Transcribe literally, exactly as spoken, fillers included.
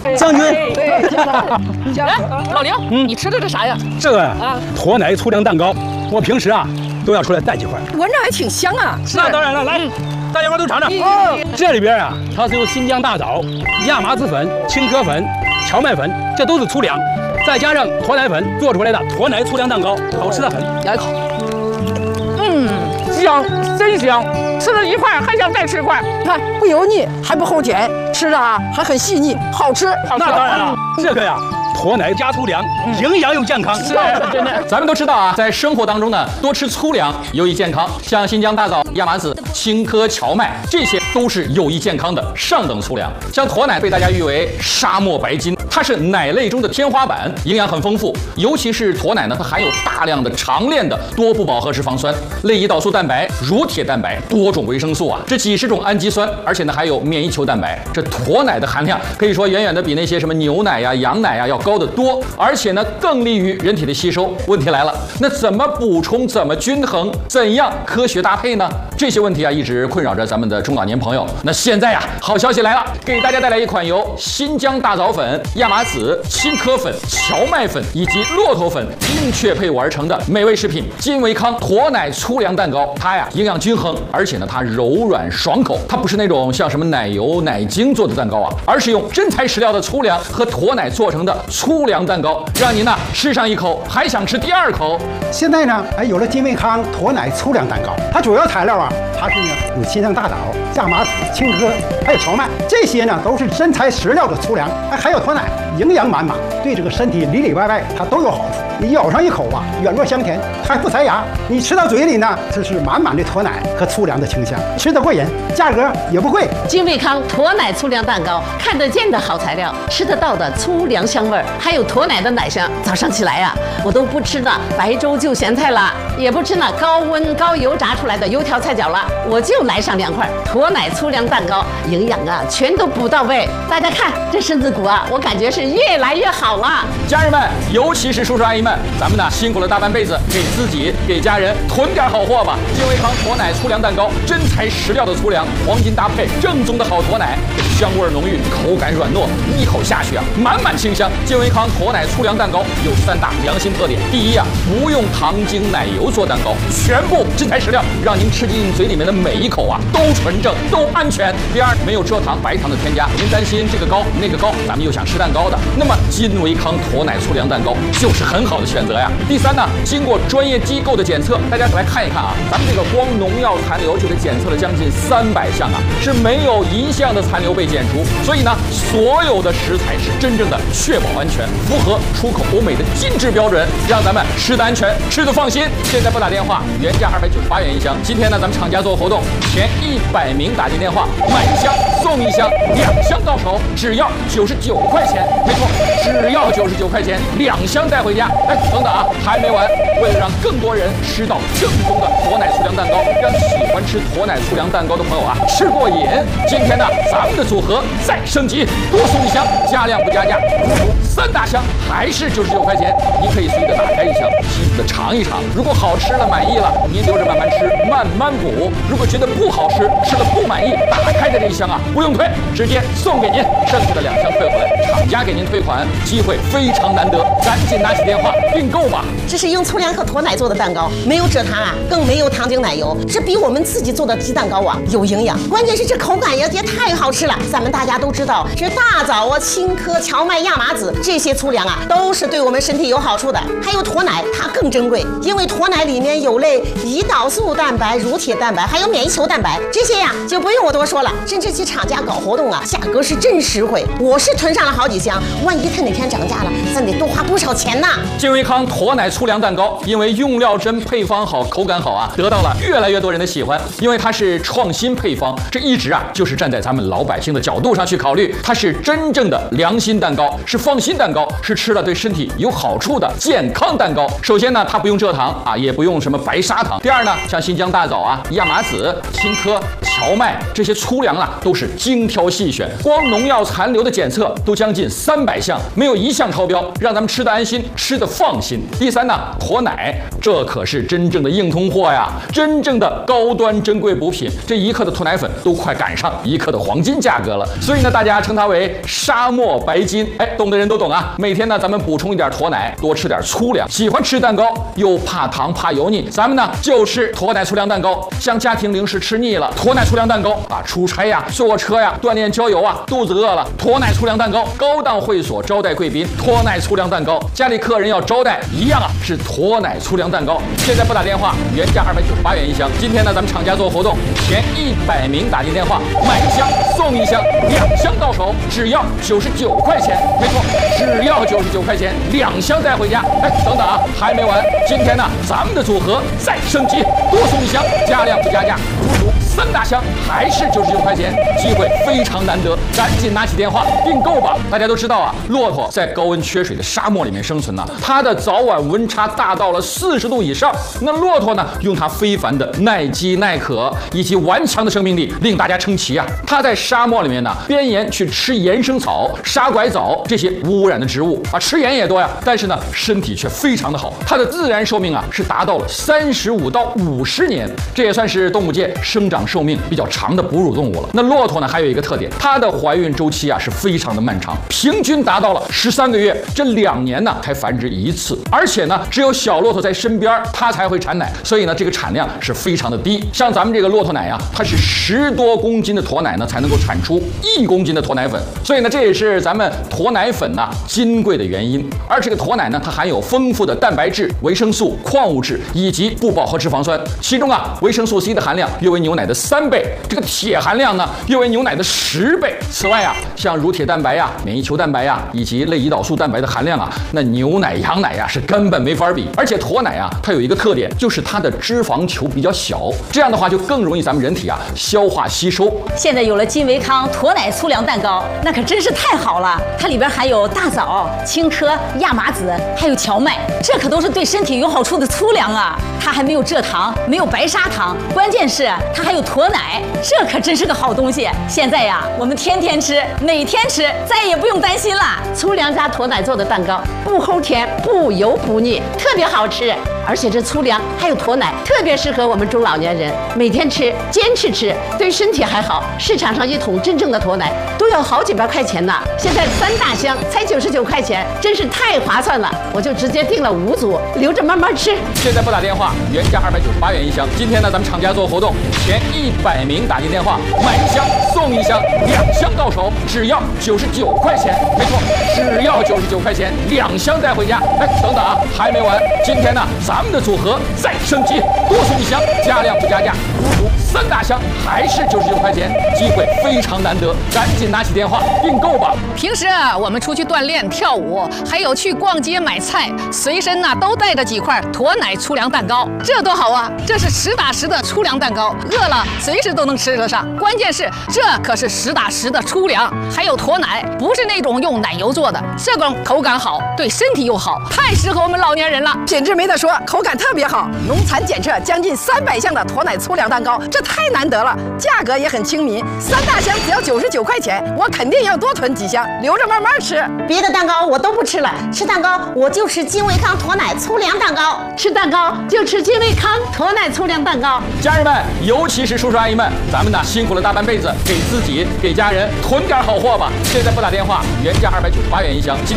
将军。 对，哎，老刘，嗯，你吃的这啥呀？ 这个啊，驼奶粗粮蛋糕，我平时啊都要出来带几块。 闻着还挺香啊。 那当然了，来，大家伙都尝尝。 哦， 这里边啊，它是由新疆大枣、亚麻籽粉、青稞粉、荞麦粉，这都是粗粮，再加上驼奶粉做出来的驼奶粗粮蛋糕，好吃的很。 咬一口。 嗯，香，真香。吃了一块还想再吃块， 看不油腻，还不齁甜，吃的啊还很细腻，好吃。 那当然了，这个呀。驼奶加粗粮，营养又健康。 是，真的。 咱们都知道啊，在生活当中呢，多吃粗粮有益健康。像新疆大枣、亚麻籽、青稞、荞麦，这些都是有益健康的上等粗粮。像驼奶被大家誉为沙漠白金，它是奶类中的天花板，营养很丰富。尤其是驼奶呢，它含有大量的长链的多不饱和脂肪酸、类胰岛素蛋白、乳铁蛋白、多种维生素啊，这几十种氨基酸，而且呢还有免疫球蛋白。这驼奶的含量可以说远远的比那些什么牛奶呀、羊奶呀要高得多，而且呢更利于人体的吸收。问题来了，那怎么补充？怎么均衡？怎样科学搭配呢？这些问题啊一直困扰着咱们的中老年朋友。那现在呀，好消息来了，给大家带来一款由新疆大枣粉、亚麻籽、青稞粉、荞麦粉以及骆驼粉精确配伍而成的美味食品——金维康驼奶粗粮蛋糕。它呀营养均衡，而且呢它柔软爽口。它不是那种像什么奶油、奶精做的蛋糕啊，而是用真材实料的粗粮和驼奶做成的粗粮蛋糕，让您呢吃上一口还想吃第二口。 现在呢，哎，有了金维康驼奶粗粮蛋糕，它主要材料啊，它是呢有新疆大枣、亚麻籽、青稞，还有荞麦，这些呢都是真材实料的粗粮，哎，还有驼奶，营养满满，对这个身体里里外外它都有好处。你咬上一口啊，软糯香甜，还不塞牙。你吃到嘴里呢，这是满满的驼奶和粗粮的清香，吃得过瘾，价格也不贵。 金维康驼奶粗粮蛋糕，看得见的好材料，吃得到的粗粮香味儿，还有驼奶的奶香。早上起来呀、啊，我都不吃那白粥就咸菜了，也不吃那高温高油炸出来的油条菜饺了，我就来上两块驼奶粗粮蛋糕，营养啊全都补到位。大家看这身子骨啊，我感觉是越来越好了。 家人们，尤其是叔叔阿姨们，咱们呢辛苦了大半辈子，给自己给家人囤点好货吧。金维康驼奶粗粮蛋糕，真材实料的粗粮，黄金搭配，正宗的好驼奶，香味浓郁，口感软糯，一口下去啊，满满清香。金维康驼奶粗粮蛋糕有三大良心特点：第一啊，不用糖精奶油做蛋糕，全部真材实料，让您吃进嘴里面的每一口啊都纯正，都安全。第二，没有蔗糖、白糖的添加，您担心这个高那个高，咱们又想吃蛋糕的，那么金维康驼奶粗粮蛋糕就是很好的选择呀。第三呢，经过专业机构的检测，大家来看一看啊，咱们这个光农药残留就得检测了将近三百项啊，是没有一项的残留被检出。所以呢，所有的食材是真正的确保安全，符合出口欧美的精致标准，让咱们吃得安全，吃得放心。现在拨打电话，原价二百九十八元一箱，今天呢，咱们厂家做活动，前一百名打进电话买一箱送一箱，两箱到手只要九十九块钱，没错，只要九十九块钱，两箱带回家。哎，等等啊，还没完，为了让更多人吃到正宗的驼奶粗粮蛋糕，让喜欢吃驼奶粗粮蛋糕的朋友啊吃过瘾，今天呢，咱们的组合再升级，多送一箱，加量不加价，三大箱还是九十九块钱，您可以随意的打开一箱，细细的尝一尝，如果好吃了满意了，您留着慢慢吃，慢慢补；如果觉得不好吃，吃了不满意，打开的这一箱啊不用退，直接送给您，剩下的两箱退回来，厂家给您退款，机会非常难得，赶紧拿起电话订购吧。 这是用粗粮和驼奶做的蛋糕，没有蔗糖啊，更没有糖精奶油，这比我们自己做的鸡蛋糕啊有营养，关键是这口感也也太好吃了。咱们大家都知道，这大枣啊、青稞、荞麦、亚麻籽这些粗粮啊，都是对我们身体有好处的。还有驼奶，它更珍贵，因为驼奶里面有类胰岛素蛋白、乳铁蛋白，还有免疫球蛋白，这些呀就不用我多说了。甚至其厂家搞活动啊，价格是真实惠，我是囤上了好几箱，万一它哪天涨价了，咱得多花不少钱呢。 金维康驼奶粗粮蛋糕，因为用料真、配方好、口感好啊，得到了越来越多人的喜欢。因为它是创新配方，这一直啊就是站在咱们老百姓的角度上去考虑，它是真正的良心蛋糕，是放心蛋糕，是吃了对身体有好处的健康蛋糕。首先呢，它不用蔗糖啊，也不用什么白砂糖。第二呢，像新疆大枣啊、亚麻籽、青稞、荞荞麦这些粗粮啊，都是精挑细选，光农药残留的检测都将近三百项，没有一项超标，让咱们吃得安心，吃得放心。第三呢，驼奶，这可是真正的硬通货呀，真正的高端珍贵补品，这一克的驼奶粉都快赶上一克的黄金价格了，所以呢，大家称它为沙漠白金。哎，懂的人都懂啊。每天呢，咱们补充一点驼奶，多吃点粗粮。喜欢吃蛋糕又怕糖怕油腻，咱们呢就吃驼奶粗粮蛋糕。像家庭零食吃腻了，驼奶粗粮蛋糕啊，出差呀、坐车呀、锻炼郊游啊，肚子饿了，驼奶粗粮蛋糕。高档会所招待贵宾，驼奶粗粮蛋糕。家里客人要招待，一样啊，是驼奶粗粮蛋糕。现在拨打电话，原价二百九十八元一箱。今天呢，咱们厂家做活动，前一百名打进电话，买一箱送一箱，两箱到手只要九十九块钱。没错，只要九十九块钱，两箱带回家。哎，等等啊，还没完！今天呢，咱们的组合再升级，多送一箱，加量不加价，足足三大箱，还是九十九块钱，机会非常难得，赶紧拿起电话订购吧！大家都知道啊，骆驼在高温缺水的沙漠里面生存呢、啊，它的早晚温差大到了四十度以上。那骆驼呢，用它非凡的耐饥耐渴以及顽强的生命力，令大家称奇啊！它在沙漠里面呢，边沿去吃岩生草、沙拐枣这些无污染的植物啊，吃盐也多呀，但是呢，身体却非常的好。它的自然寿命啊，是达到了三十五到五十年，这也算是动物界生长寿命比较长的哺乳动物了。那骆驼呢，还有一个特点，它的怀孕周期啊是非常的漫长，平均达到了十三个月，这两年呢才繁殖一次，而且呢，只有小骆驼在身边，它才会产奶，所以呢，这个产量是非常的低。像咱们这个骆驼奶啊，它是十多公斤的驼奶呢，才能够产出一公斤的驼奶粉，所以呢，这也是咱们驼奶粉呐、啊、金贵的原因。而这个驼奶呢，它含有丰富的蛋白质、维生素、矿物质以及不饱和脂肪酸，其中啊，维生素 C 的含量约为牛奶的三倍，这个铁含量呢，约为牛奶的十倍。此外啊，像乳铁蛋白呀、免疫球蛋白呀以及类胰岛素蛋白的含量啊，那牛奶、羊奶呀是根本没法比。而且驼奶啊，它有一个特点，就是它的脂肪球比较小，这样的话就更容易咱们人体啊消化吸收。 现在有了金维康驼奶粗粮蛋糕，那可真是太好了！它里边含有大枣、青稞、亚麻籽，还有荞麦，这可都是对身体有好处的粗粮啊！它还没有蔗糖，没有白砂糖，关键是它还有驼奶，这可真是个好东西。现在呀，我们天天吃，每天吃，再也不用担心了。 粗粮加驼奶做的蛋糕，不齁甜，不油不腻，特别好吃。而且这粗粮还有驼奶，特别适合我们中老年人每天吃，坚持吃，对身体还好。市场上一桶真正的驼奶都要好几百块钱呢，现在三大箱才九十九块钱，真是太划算了。我就直接订了五组，留着慢慢吃。 现在拨打电话，原价二百九十八元一箱。今天呢，咱们厂家做活动，前一百名打进电话，买一箱送一箱，两箱到手只要九十九块钱。没错，只要九十九块钱，两箱带回家。哎，等等啊，还没完！今天呢，咱们的组合再升级，多送一箱，加量不加价，足足三大箱，还是九十九块钱，机会非常难得，赶紧拿起电话订购吧。 平时啊，我们出去锻炼、跳舞，还有去逛街买菜，随身呢、啊、都带着几块驼奶粗粮蛋糕，这多好啊！这是实打实的粗粮蛋糕，饿了随时都能吃得上。关键是这可是实打实的粗粮，还有驼奶，不是那种用奶油做的，这种口感好，对身体又好，太适合我们老年人了。 品质没得说，口感特别好。农残检测将近三百项的驼奶粗粮蛋糕，这太难得了，价格也很亲民，三大箱只要九十九块钱，我肯定要多囤几箱，留着慢慢吃。 别的蛋糕我都不吃了，吃蛋糕我就吃金维康驼奶粗粮蛋糕， 吃蛋糕就吃金维康驼奶粗粮蛋糕。 家人们，尤其是叔叔阿姨们，咱们呢辛苦了大半辈子，给自己给家人囤点好货吧。现在拨打电话，原价二百九十八元一箱。今